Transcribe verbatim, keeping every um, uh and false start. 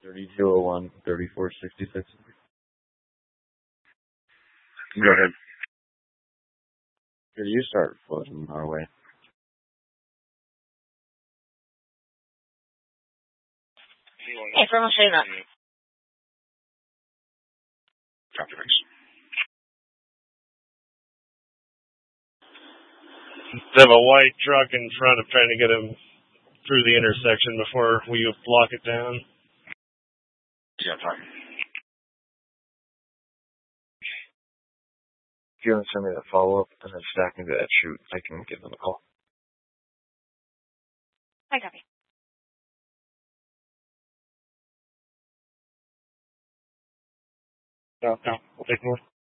thirty-two oh one, thirty-four sixty-six. Go ahead. Here, you start floating our way. Hey, from a favor. Copy, thanks. They have a white truck in front of trying to get him through the intersection before we block it down. Yeah, fine. If you want to send me that follow-up and then stack me to that shoot, I can give them a call. I copy. No, no, we'll take more.